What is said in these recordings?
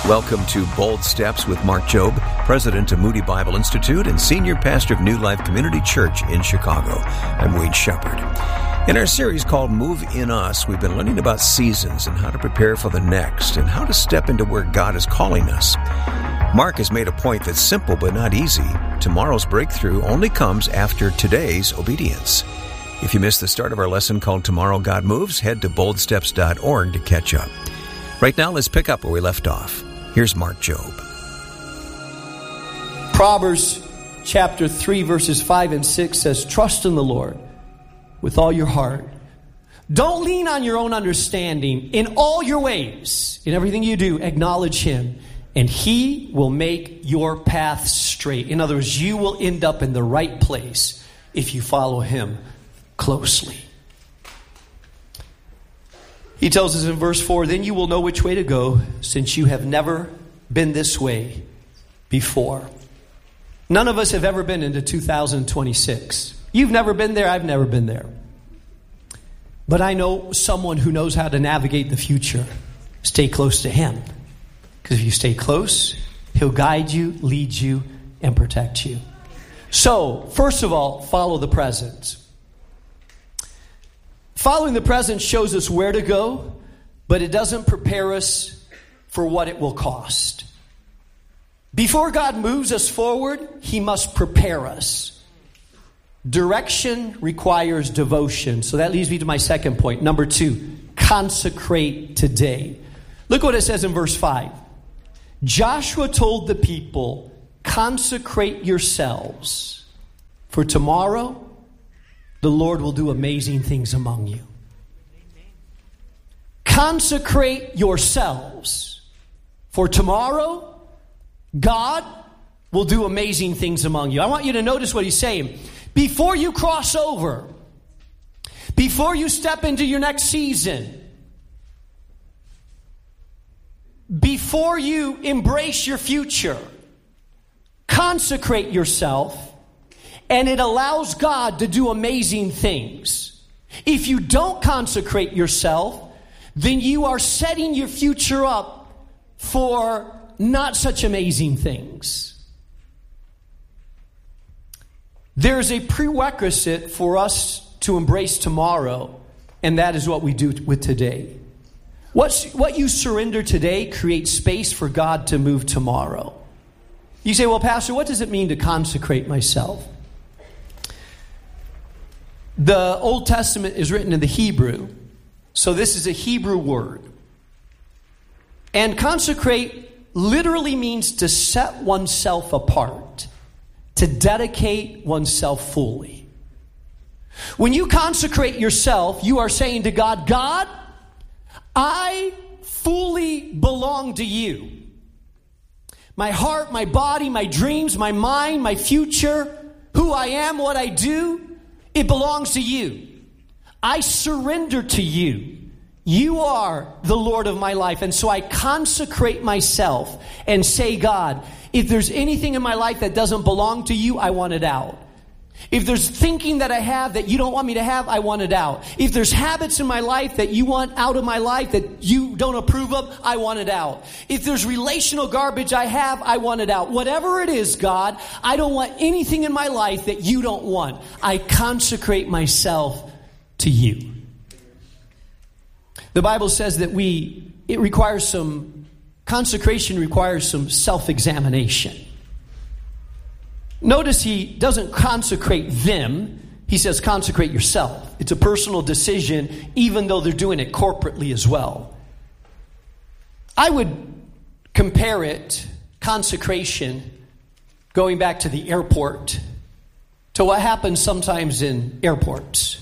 Welcome to Bold Steps with Mark Jobe, President of Moody Bible Institute and Senior Pastor of New Life Community Church in Chicago. I'm Wayne Shepherd. In our series called Move in Us, we've been learning about seasons and how to prepare for the next and how to step into where God is calling us. Mark has made a point that's simple but not easy. Tomorrow's breakthrough only comes after today's obedience. If you missed the start of our lesson called Tomorrow God Moves, head to boldsteps.org to catch up. Right now, let's pick up where we left off. Here's Mark Jobe. Proverbs chapter 3, verses 5 and 6 says, "Trust in the Lord with all your heart. Don't lean on your own understanding. In all your ways, in everything you do, acknowledge Him, and He will make your path straight." In other words, you will end up in the right place if you follow Him closely. He tells us in verse 4, "Then you will know which way to go, since you have never been this way before." None of us have ever been into 2026. You've never been there, I've never been there. But I know someone who knows how to navigate the future. Stay close to Him. Because if you stay close, He'll guide you, lead you, and protect you. So, first of all, follow the present. Following the present shows us where to go, but it doesn't prepare us for what it will cost. Before God moves us forward, He must prepare us. Direction requires devotion. So that leads me to my second point. Number 2, consecrate today. Look what it says in verse 5. Joshua told the people, "Consecrate yourselves, for tomorrow the Lord will do amazing things among you." Consecrate yourselves, for tomorrow God will do amazing things among you. I want you to notice what He's saying. Before you cross over, before you step into your next season, before you embrace your future, consecrate yourself, and it allows God to do amazing things. If you don't consecrate yourself, then you are setting your future up for not such amazing things. There's a prerequisite for us to embrace tomorrow, and that is what we do with today. What you surrender today creates space for God to move tomorrow. You say, "Well, Pastor, what does it mean to consecrate myself?" The Old Testament is written in the Hebrew, so this is a Hebrew word. And consecrate literally means to set oneself apart, to dedicate oneself fully. When you consecrate yourself, you are saying to God, "God, I fully belong to you. My heart, my body, my dreams, my mind, my future, who I am, what I do, it belongs to you. I surrender to you. You are the Lord of my life." And so I consecrate myself and say, "God, if there's anything in my life that doesn't belong to you, I want it out. If there's thinking that I have that you don't want me to have, I want it out. If there's habits in my life that you want out of my life that you don't approve of, I want it out. If there's relational garbage I have, I want it out. Whatever it is, God, I don't want anything in my life that you don't want. I consecrate myself to you." The Bible says that consecration requires some self-examination. Notice He doesn't consecrate them. He says consecrate yourself. It's a personal decision, even though they're doing it corporately as well. I would compare consecration, going back to the airport, to what happens sometimes in airports.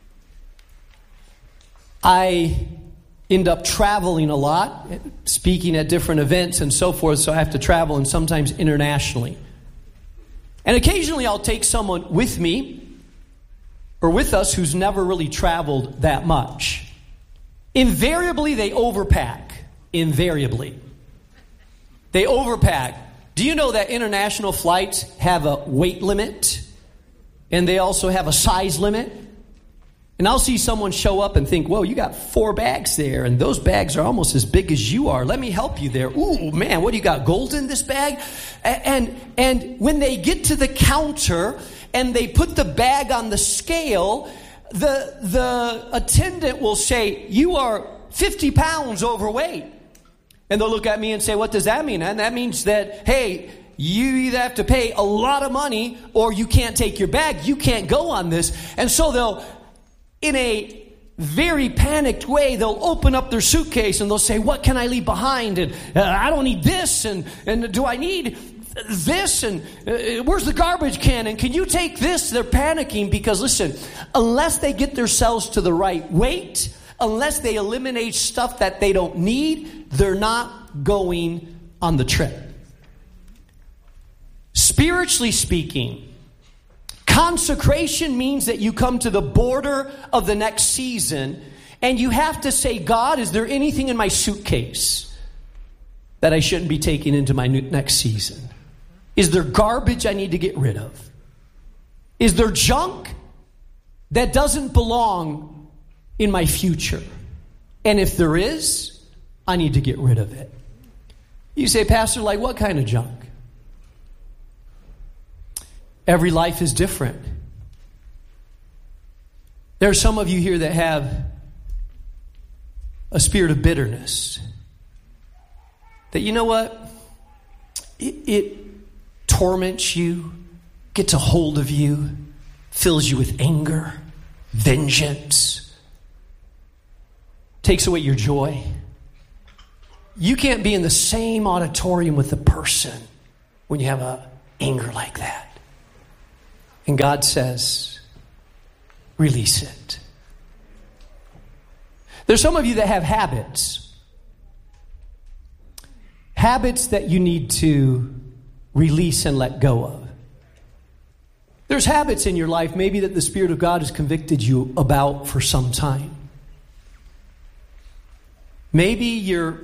I end up traveling a lot, speaking at different events and so forth, so I have to travel, and sometimes internationally. And occasionally I'll take someone with me or with us who's never really traveled that much. Invariably, they overpack. Invariably. They overpack. Do you know that international flights have a weight limit? And they also have a size limit? And I'll see someone show up and think, whoa, you got 4 bags there, and those bags are almost as big as you are. Let me help you there. Ooh, man, what do you got, gold in this bag? And when they get to the counter and they put the bag on the scale, the attendant will say, you are 50 pounds overweight. And they'll look at me and say, what does that mean? And that means that, hey, you either have to pay a lot of money or you can't take your bag. You can't go on this. And so they'll, in a very panicked way, they'll open up their suitcase and they'll say, what can I leave behind? And I don't need this. And do I need this? And where's the garbage can? And can you take this? They're panicking because, listen, unless they get themselves to the right weight, unless they eliminate stuff that they don't need, they're not going on the trip. Spiritually speaking, consecration means that you come to the border of the next season and you have to say, God, is there anything in my suitcase that I shouldn't be taking into my next season? Is there garbage I need to get rid of? Is there junk that doesn't belong in my future? And if there is, I need to get rid of it. You say, Pastor, like what kind of junk? Every life is different. There are some of you here that have a spirit of bitterness. That you know what? It torments you, gets a hold of you, fills you with anger, vengeance, takes away your joy. You can't be in the same auditorium with a person when you have anger like that. And God says, release it. There's some of you that have habits. Habits that you need to release and let go of. There's habits in your life maybe that the Spirit of God has convicted you about for some time. Maybe you're,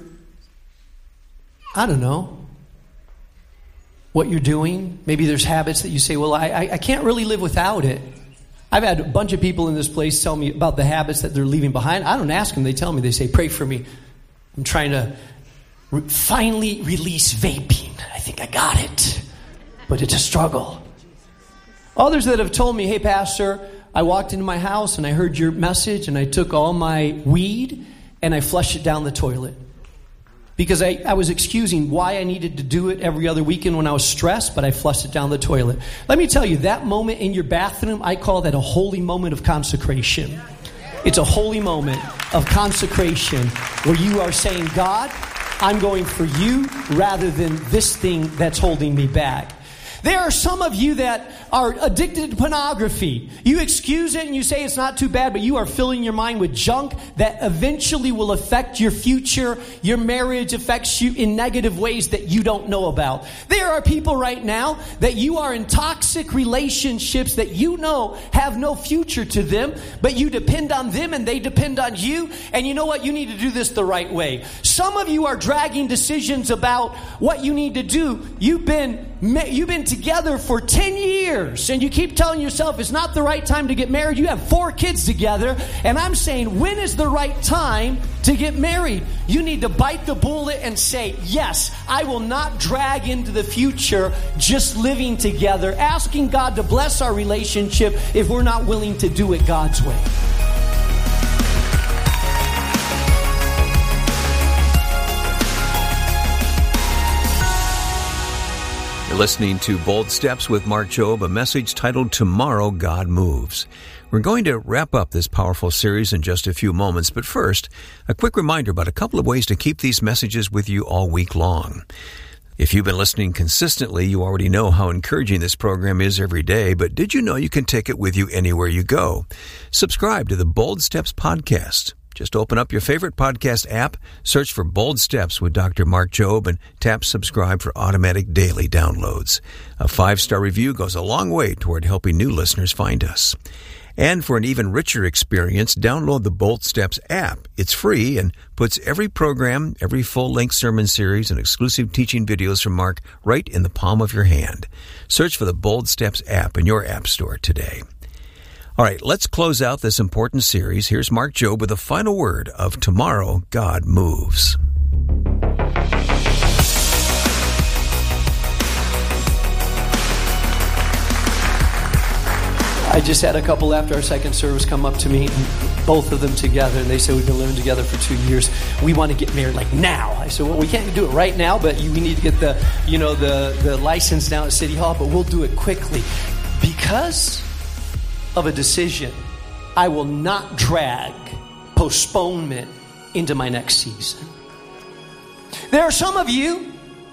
I don't know, what you're doing. Maybe there's habits that you say, well, I can't really live without it. I've had a bunch of people in this place tell me about the habits that they're leaving behind. I don't ask them. They tell me. They say, pray for me. I'm trying to finally release vaping. I think I got it. But it's a struggle. Others that have told me, hey, Pastor, I walked into my house and I heard your message and I took all my weed and I flushed it down the toilet. Because I was excusing why I needed to do it every other weekend when I was stressed, but I flushed it down the toilet. Let me tell you, that moment in your bathroom, I call that a holy moment of consecration. It's a holy moment of consecration where you are saying, God, I'm going for you rather than this thing that's holding me back. There are some of you that are addicted to pornography. You excuse it and you say it's not too bad, but you are filling your mind with junk that eventually will affect your future. Your marriage affects you in negative ways that you don't know about. There are people right now that you are in toxic relationships that you know have no future to them, but you depend on them and they depend on you. And you know what? You need to do this the right way. Some of you are dragging decisions about what you need to do. You've been together for 10 years and you keep telling yourself it's not the right time to get married. You have 4 kids together and I'm saying, when is the right time to get married? You need to bite the bullet and say, yes, I will not drag into the future just living together, asking God to bless our relationship if we're not willing to do it God's way. Listening to Bold Steps with Mark Jobe, a message titled Tomorrow God Moves. We're going to wrap up this powerful series in just a few moments, but first, a quick reminder about a couple of ways to keep these messages with you all week long. If you've been listening consistently, you already know how encouraging this program is every day, but did you know you can take it with you anywhere you go? Subscribe to the Bold Steps podcast. Just open up your favorite podcast app, search for Bold Steps with Dr. Mark Jobe, and tap subscribe for automatic daily downloads. A 5-star review goes a long way toward helping new listeners find us. And for an even richer experience, download the Bold Steps app. It's free and puts every program, every full-length sermon series, and exclusive teaching videos from Mark right in the palm of your hand. Search for the Bold Steps app in your app store today. All right, let's close out this important series. Here's Mark Jobe with a final word of Tomorrow God Moves. I just had a couple after our second service come up to me, both of them together, and they said, we've been living together for 2 years. We want to get married like now. I said, well, we can't do it right now, but we need to get the license down at City Hall, but we'll do it quickly. Because of a decision, I will not drag postponement into my next season. There are some of you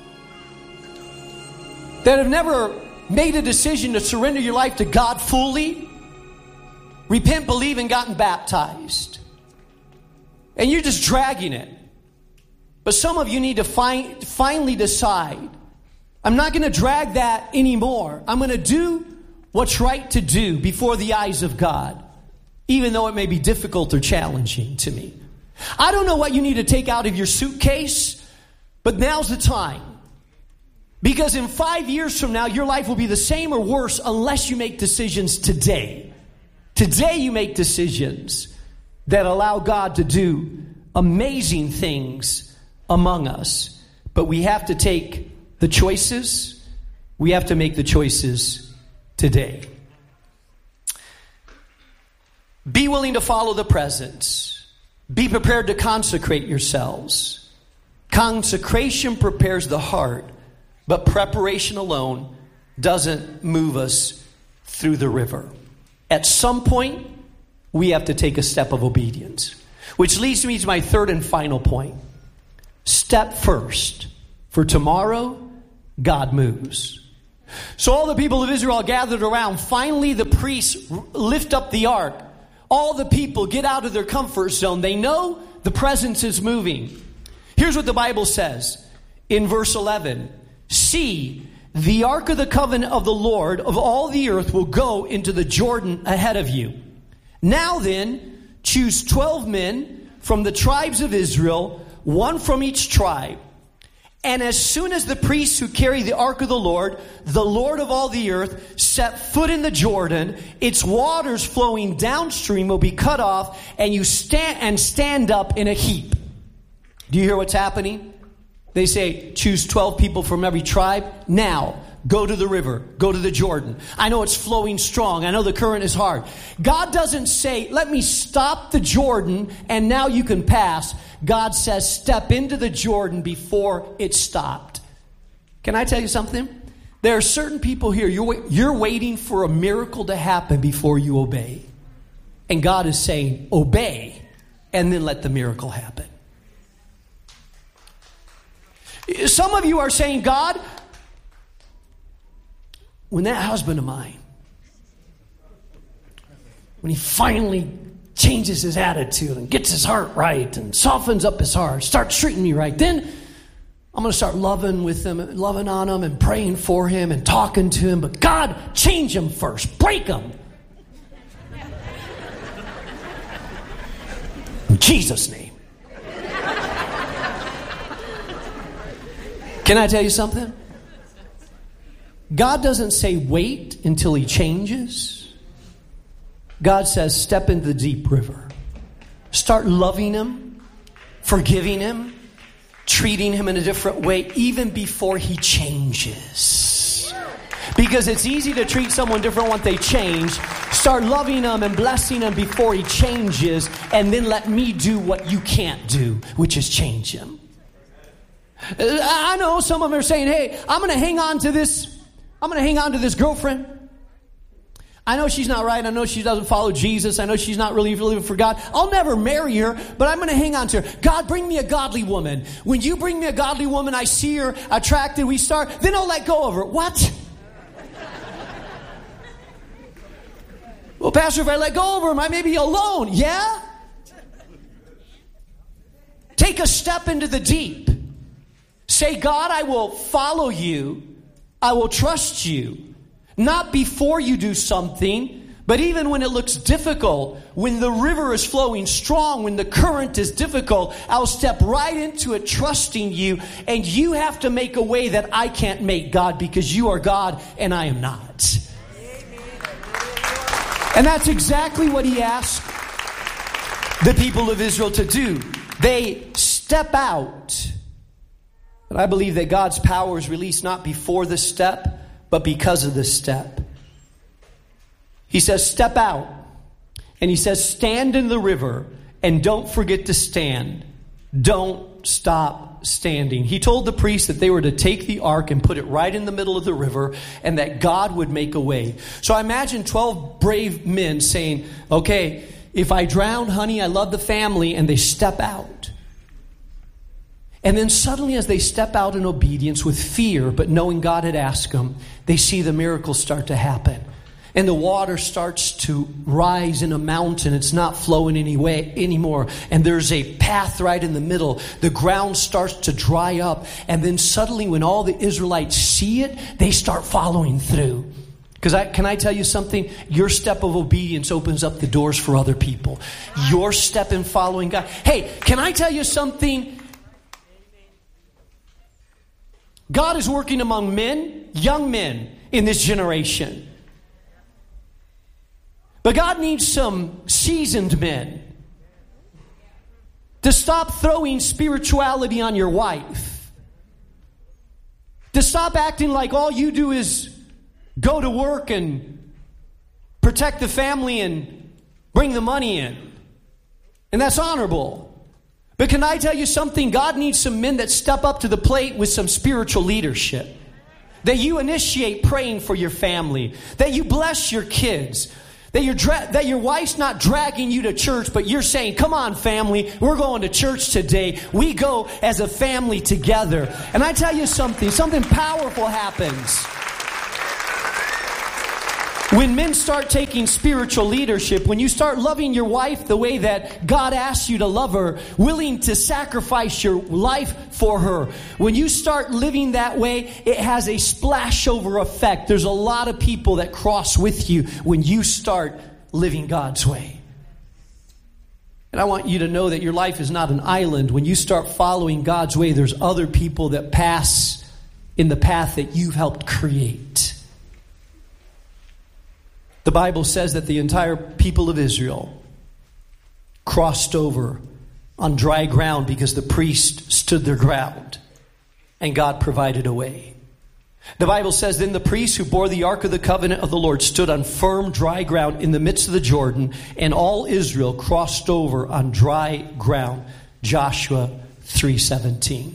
that have never made a decision to surrender your life to God fully, repent, believe, and gotten baptized. And you're just dragging it. But some of you need to finally decide, I'm not going to drag that anymore. I'm going to do what's right to do before the eyes of God, even though it may be difficult or challenging to me. I don't know what you need to take out of your suitcase, but now's the time. Because in 5 years from now, your life will be the same or worse unless you make decisions today. Today you make decisions that allow God to do amazing things among us. But we have to take the choices. We have to make the choices today. Be willing to follow the presence. Be prepared to consecrate yourselves. Consecration prepares the heart, but preparation alone doesn't move us through the river. At some point, we have to take a step of obedience. Which leads me to my third and final point. Step first. For tomorrow, God moves. So all the people of Israel gathered around. Finally, the priests lift up the ark. All the people get out of their comfort zone. They know the presence is moving. Here's what the Bible says in verse 11. See, the ark of the covenant of the Lord of all the earth will go into the Jordan ahead of you. Now then, choose 12 men from the tribes of Israel, one from each tribe. And as soon as the priests who carry the ark of the Lord of all the earth, set foot in the Jordan, its waters flowing downstream will be cut off, and you stand up in a heap. Do you hear what's happening? They say, choose 12 people from every tribe. Now, go to the river. Go to the Jordan. I know it's flowing strong. I know the current is hard. God doesn't say, let me stop the Jordan and now you can pass. God says, step into the Jordan before it stopped. Can I tell you something? There are certain people here, you're waiting for a miracle to happen before you obey. And God is saying, obey, and then let the miracle happen. Some of you are saying, God, when that husband of mine, when he finally changes his attitude and gets his heart right and softens up his heart, starts treating me right, then I'm going to start loving on him and praying for him and talking to him. But God, change him first. Break him. In Jesus' name. Can I tell you something? God doesn't say wait until he changes. God says step into the deep river. Start loving him, forgiving him, treating him in a different way even before he changes. Because it's easy to treat someone different once they change. Start loving them and blessing them before he changes, and then let me do what you can't do, which is change him. I know some of them are saying, hey, I'm going to hang on to this girlfriend. I know she's not right. I know she doesn't follow Jesus. I know she's not really living for God. I'll never marry her, but I'm going to hang on to her. God, bring me a godly woman. When you bring me a godly woman, I see her attracted, we start, then I'll let go of her. What? Well, Pastor, if I let go of her, I may be alone. Yeah? Take a step into the deep. Say, God, I will follow you. I will trust you. Not before you do something, but even when it looks difficult, when the river is flowing strong, when the current is difficult, I'll step right into it trusting you. And you have to make a way that I can't make, God, because you are God and I am not. And that's exactly what he asked the people of Israel to do. They step out. But I believe that God's power is released not before the step, but because of the step. He says, step out. And he says, stand in the river and don't forget to stand. Don't stop standing. He told the priests that they were to take the ark and put it right in the middle of the river and that God would make a way. So I imagine 12 brave men saying, okay, if I drown, honey, I love the family, and they step out. And then suddenly as they step out in obedience with fear, but knowing God had asked them, they see the miracles start to happen. And the water starts to rise in a mountain. It's not flowing anymore. And there's a path right in the middle. The ground starts to dry up. And then suddenly when all the Israelites see it, they start following through. Because can I tell you something? Your step of obedience opens up the doors for other people. Your step in following God. Hey, can I tell you something? God is working among men, young men in this generation. But God needs some seasoned men to stop throwing spirituality on your wife. To stop acting like all you do is go to work and protect the family and bring the money in. And that's honorable. But can I tell you something? God needs some men that step up to the plate with some spiritual leadership. That you initiate praying for your family. That you bless your kids. That your wife's not dragging you to church, but you're saying, come on, family, we're going to church today. We go as a family together. And I tell you something powerful happens. When men start taking spiritual leadership, when you start loving your wife the way that God asks you to love her, willing to sacrifice your life for her, when you start living that way, it has a splashover effect. There's a lot of people that cross with you when you start living God's way. And I want you to know that your life is not an island. When you start following God's way, there's other people that pass in the path that you've helped create. The Bible says that the entire people of Israel crossed over on dry ground because the priest stood their ground and God provided a way. The Bible says, then the priests who bore the ark of the covenant of the Lord stood on firm dry ground in the midst of the Jordan, and all Israel crossed over on dry ground. Joshua 3:17.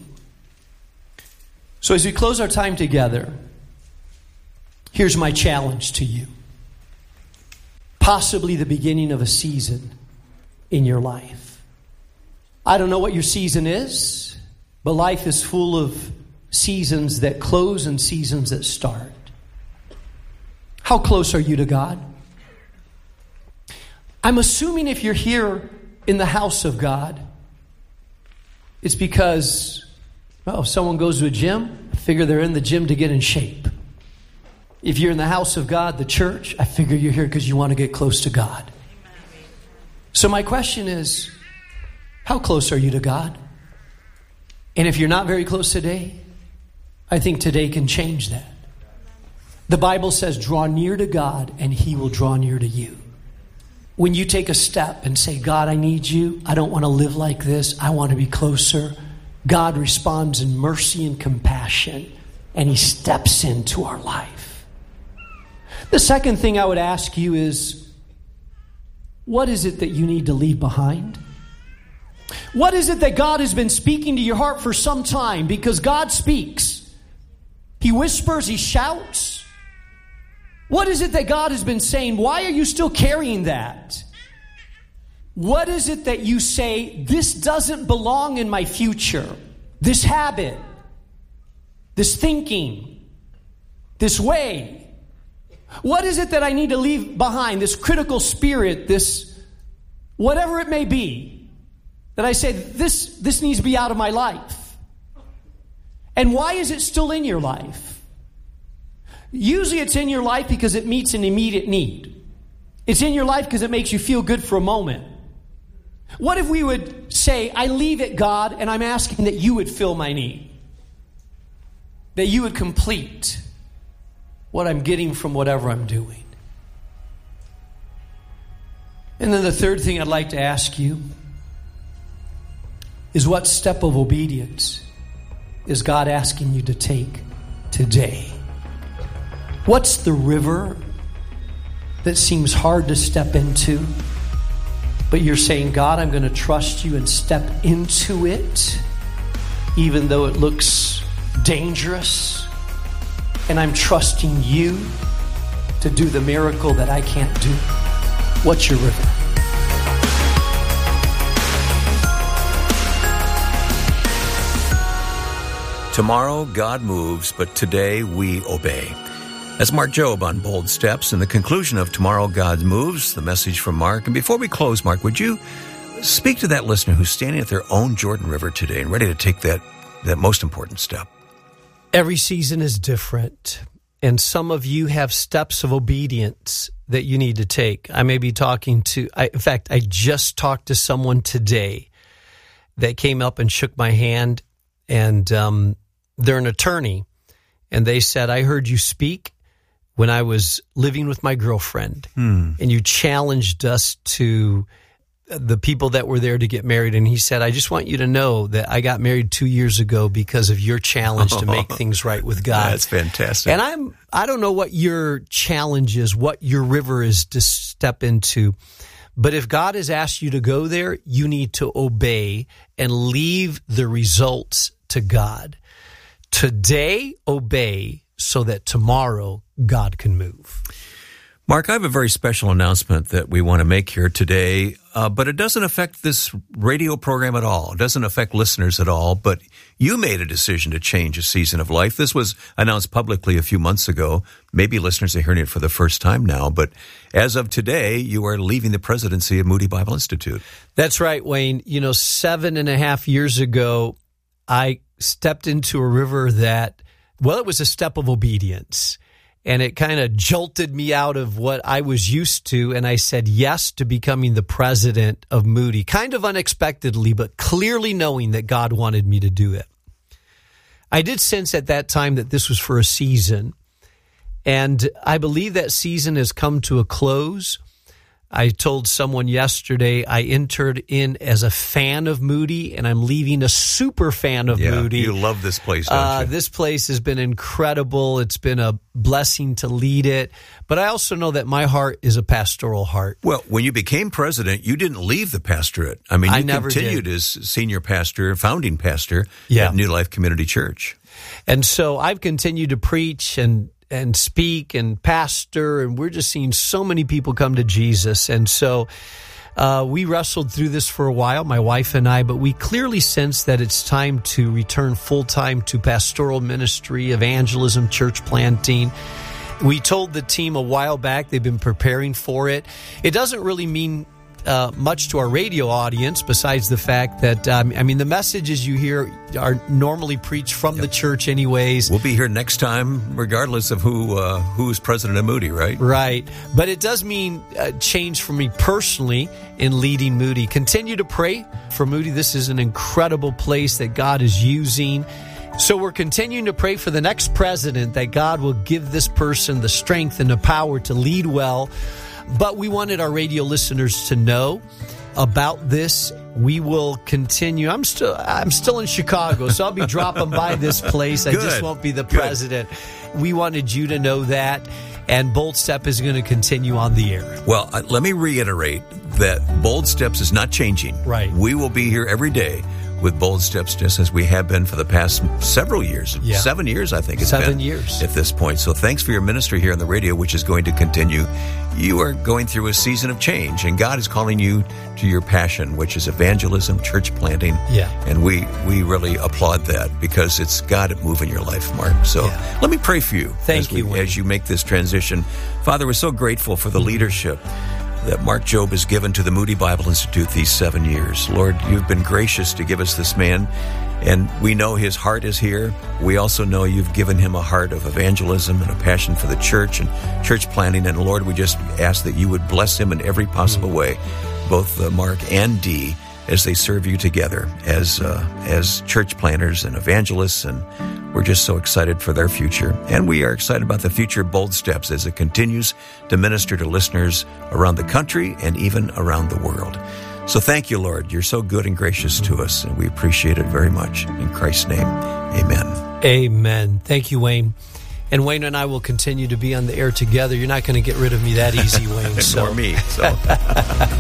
So as we close our time together, here's my challenge to you. Possibly the beginning of a season in your life. I don't know what your season is, but life is full of seasons that close and seasons that start. How close are you to God? I'm assuming if you're here in the house of God, it's because, if someone goes to a gym, I figure they're in the gym to get in shape. If you're in the house of God, the church, I figure you're here because you want to get close to God. So my question is, how close are you to God? And if you're not very close today, I think today can change that. The Bible says, draw near to God and He will draw near to you. When you take a step and say, God, I need you. I don't want to live like this. I want to be closer. God responds in mercy and compassion, and He steps into our life. The second thing I would ask you is, what is it that you need to leave behind? What is it that God has been speaking to your heart for some time? Because God speaks. He whispers, He shouts. What is it that God has been saying? Why are you still carrying that? What is it that you say, this doesn't belong in my future? This habit, this thinking, this way. What is it that I need to leave behind? This critical spirit, this whatever it may be, that I say, this needs to be out of my life. And why is it still in your life? Usually it's in your life because it meets an immediate need. It's in your life because it makes you feel good for a moment. What if we would say, I leave it, God, and I'm asking that you would fill my need? That you would complete what I'm getting from whatever I'm doing. And then the third thing I'd like to ask you is, what step of obedience is God asking you to take today? What's the river that seems hard to step into, but you're saying, God, I'm going to trust you and step into it, even though it looks dangerous, and I'm trusting you to do the miracle that I can't do? What's your river? Tomorrow, God moves, but today we obey. That's Mark Jobe on Bold Steps, and the conclusion of Tomorrow, God Moves, the message from Mark. And before we close, Mark, would you speak to that listener who's standing at their own Jordan River today and ready to take that most important step? Every season is different, and some of you have steps of obedience that you need to take. I may be talking to, in fact, I just talked to someone today that came up and shook my hand, and they're an attorney, and they said, I heard you speak when I was living with my girlfriend, and you challenged us to the people that were there to get married. And he said, I just want you to know that I got married 2 years ago because of your challenge to make things right with God. That's fantastic. And I don't know what your challenge is, what your river is to step into. But if God has asked you to go there, you need to obey and leave the results to God. Today, obey so that tomorrow God can move. Mark, I have a very special announcement that we want to make here today, but it doesn't affect this radio program at all. It doesn't affect listeners at all, but you made a decision to change a season of life. This was announced publicly a few months ago. Maybe listeners are hearing it for the first time now, but as of today, you are leaving the presidency of Moody Bible Institute. That's right, Wayne. 7.5 years ago, I stepped into a river that, it was a step of obedience. And it kind of jolted me out of what I was used to. And I said yes to becoming the president of Moody, kind of unexpectedly, but clearly knowing that God wanted me to do it. I did sense at that time that this was for a season. And I believe that season has come to a close. I told someone yesterday I entered in as a fan of Moody, and I'm leaving a super fan of Moody. You love this place, don't you? This place has been incredible. It's been a blessing to lead it. But I also know that my heart is a pastoral heart. Well, when you became president, you didn't leave the pastorate. I mean, you continued as senior pastor, founding pastor at New Life Community Church. And so I've continued to preach and speak and pastor, and we're just seeing so many people come to Jesus. And so we wrestled through this for a while, my wife and I, but we clearly sense that it's time to return full-time to pastoral ministry, evangelism, church planting. We told the team a while back, they've been preparing for it. It doesn't really mean much to our radio audience, besides the fact that, the messages you hear are normally preached from the church anyways. We'll be here next time, regardless of who's president of Moody, right? Right. But it does mean change for me personally in leading Moody. Continue to pray for Moody. This is an incredible place that God is using. So we're continuing to pray for the next president, that God will give this person the strength and the power to lead well. But we wanted our radio listeners to know about this. We will continue. I'm still in Chicago, so I'll be dropping by this place. I just won't be the president. We wanted you to know that, and Bold Step is going to continue on the air. Well, let me reiterate that Bold Steps is not changing. Right. We will be here every day with Bold Steps, just as we have been for the past several years. 7 years, I think it's been. 7 years. At this point. So thanks for your ministry here on the radio, which is going to continue. You are going through a season of change, and God is calling you to your passion, which is evangelism, church planting. Yeah. And we really applaud that, because it's God at move in your life, Mark. So let me pray for you. Thank you. As you make this transition. Father, we're so grateful for the leadership that Mark Jobe has given to the Moody Bible Institute these 7 years. Lord, you've been gracious to give us this man, and we know his heart is here. We also know you've given him a heart of evangelism and a passion for the church and church planting. And Lord, we just ask that you would bless him in every possible way, both Mark and Dee, as they serve you together as church planters and evangelists. And we're just so excited for their future. And we are excited about the future of Bold Steps as it continues to minister to listeners around the country and even around the world. So thank you, Lord. You're so good and gracious to us, and we appreciate it very much. In Christ's name, amen. Amen. Thank you, Wayne. And Wayne and I will continue to be on the air together. You're not going to get rid of me that easy, Wayne. Nor me. So.